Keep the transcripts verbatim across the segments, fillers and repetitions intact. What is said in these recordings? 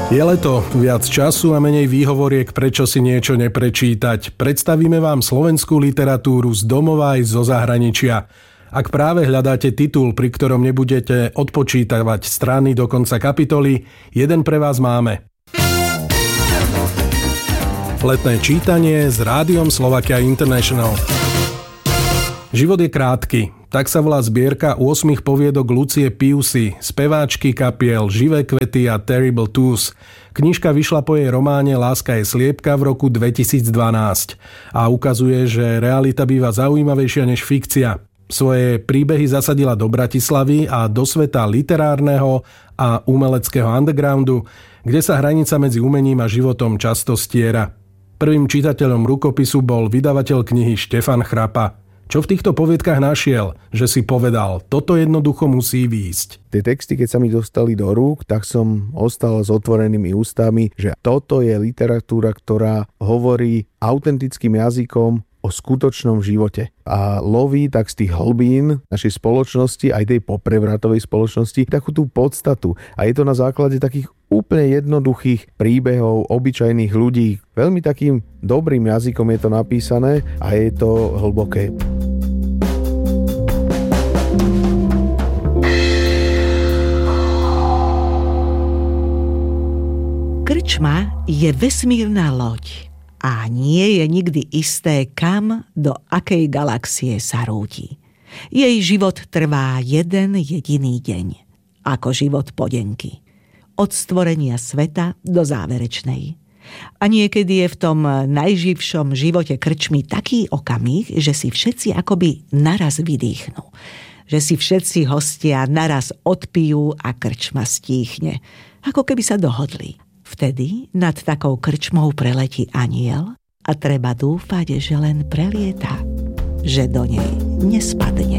Je leto, viac času a menej výhovoriek, prečo si niečo neprečítať. Predstavíme vám slovenskú literatúru z domova aj zo zahraničia. Ak práve hľadáte titul, pri ktorom nebudete odpočítavať strany do konca kapitoly, jeden pre vás máme. Letné čítanie s Rádiom Slovakia International. Život je krátky. Tak sa volá zbierka ôsmich poviedok Lucie Piusy, speváčky kapiel Živé kvety a Terrible Twos. Knižka vyšla po jej románe Láska je sliepka v roku dvetisícdvanásť a ukazuje, že realita býva zaujímavejšia než fikcia. Svoje príbehy zasadila do Bratislavy a do sveta literárneho a umeleckého undergroundu, kde sa hranica medzi umením a životom často stiera. Prvým čitateľom rukopisu bol vydavateľ knihy Štefan Chrapa. Čo v týchto poviedkach našiel, že si povedal, toto jednoducho musí výjsť? Tie texty, keď sa mi dostali do rúk, tak som ostal s otvorenými ústami, že toto je literatúra, ktorá hovorí autentickým jazykom o skutočnom živote a loví tak z tých hlbín našej spoločnosti, aj tej poprevratovej spoločnosti, takú tú podstatu. A je to na základe takých úplne jednoduchých príbehov obyčajných ľudí. Veľmi takým dobrým jazykom je to napísané a je to hlboké. Krčma je vesmírna loď a nie je nikdy isté, kam, do akej galaxie sa rúti. Jej život trvá jeden jediný deň, ako život podenky. Od stvorenia sveta do záverečnej. A niekedy je v tom najživšom živote krčmy taký okamih, že si všetci akoby naraz vydýchnú. Že si všetci hostia naraz odpijú a krčma stíchne. Ako keby sa dohodli. Vtedy nad takou krčmou preletí anjel a treba dúfať, že len prelieta, že do nej nespadne.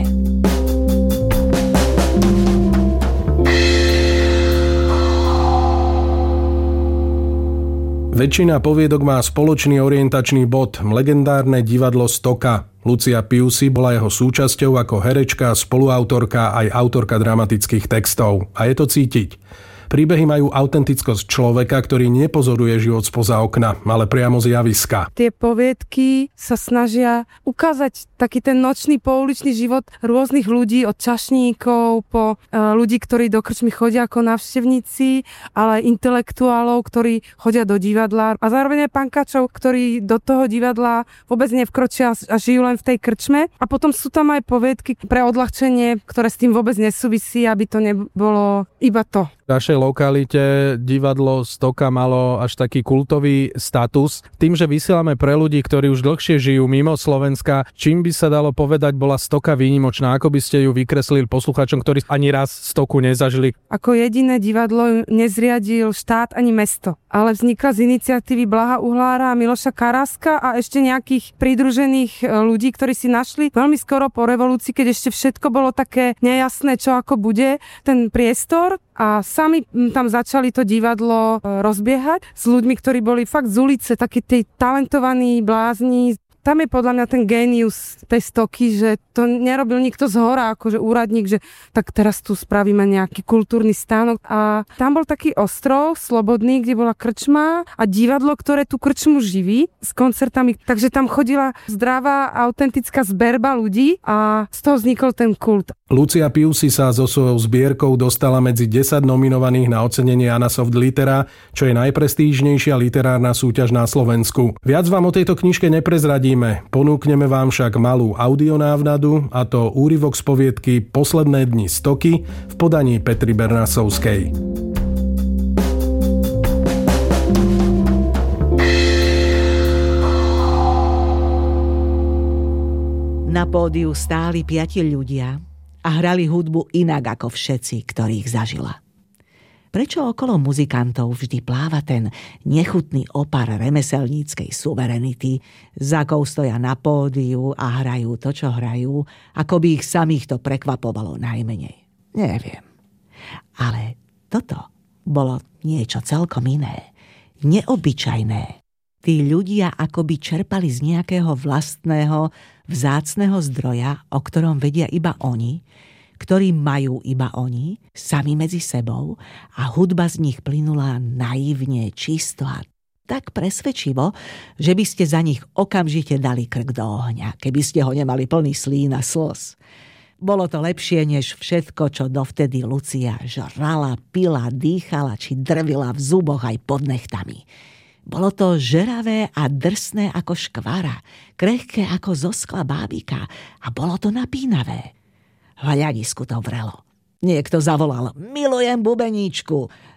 Väčšina poviedok má spoločný orientačný bod, legendárne divadlo Stoka. Lucia Piusy bola jeho súčasťou ako herečka, spoluautorka aj autorka dramatických textov. A je to cítiť. Príbehy majú autentickosť človeka, ktorý nepozoruje život spoza okna, ale priamo z javiska. Tie poviedky sa snažia ukázať taký ten nočný pouličný život rôznych ľudí, od čašníkov po ľudí, ktorí do krčmy chodia ako návštevníci, ale aj intelektuálov, ktorí chodia do divadla a zároveň aj pankačov, ktorí do toho divadla vôbec nevkročia a žijú len v tej krčme. A potom sú tam aj poviedky pre odľahčenie, ktoré s tým vôbec nesúvisí, aby to nebolo iba to. V našej lokalite divadlo Stoka malo až taký kultový status. Tým, že vysielame pre ľudí, ktorí už dlhšie žijú mimo Slovenska, čím by sa dalo povedať, bola Stoka výnimočná? Ako by ste ju vykreslili poslucháčom, ktorí ani raz Stoku nezažili? Ako jediné divadlo nezriadil štát ani mesto, ale vznikla z iniciatívy Blaha Uhlára a Miloša Karáska a ešte nejakých pridružených ľudí, ktorí si našli veľmi skoro po revolúcii, keď ešte všetko bolo také nejasné, čo ako bude, ten priestor. A sami tam začali to divadlo rozbiehať s ľuďmi, ktorí boli fakt z ulice, takí tí talentovaní blázni. Tam je podľa mňa ten génius tej Stoky, že to nerobil nikto z hora, akože úradník, že tak teraz tu spravíme nejaký kultúrny stánok. A tam bol taký ostrov slobodný, kde bola krčma a divadlo, ktoré tú krčmu živí s koncertami. Takže tam chodila zdravá, autentická zberba ľudí a z toho vznikol ten kult. Lucia Piusy sa so svojou zbierkou dostala medzi desať nominovaných na ocenenie Anna Soft Litera, čo je najprestížnejšia literárna súťaž na Slovensku. Viac vám o tejto knižke neprezradíme, ponúkneme vám však malú audionávnadu, a to úryvok z poviedky Posledné dni Stoky v podaní Petry Bernasovskej. Na pódiu stáli piati ľudia a hrali hudbu inak ako všetci, ktorých zažila. Prečo okolo muzikantov vždy pláva ten nechutný opar remeselníckej suverenity, za akou stoja na pódiu a hrajú to, čo hrajú, ako by ich samých to prekvapovalo najmenej? Neviem. Ale toto bolo niečo celkom iné, neobyčajné. Tí ľudia akoby čerpali z nejakého vlastného, vzácneho zdroja, o ktorom vedia iba oni, ktorý majú iba oni, sami medzi sebou, a hudba z nich plynula naivne, čisto a tak presvedčivo, že by ste za nich okamžite dali krk do ohňa, keby ste ho nemali plný slín a slz. Bolo to lepšie než všetko, čo dovtedy Lucia žrala, pila, dýchala či drvila v zuboch aj pod nechtami. Bolo to žeravé a drsné ako škvara, krehké ako zo skla bábika a bolo to napínavé. V hľadisku to vrelo. Niekto zavolal: milujem bubeníčku.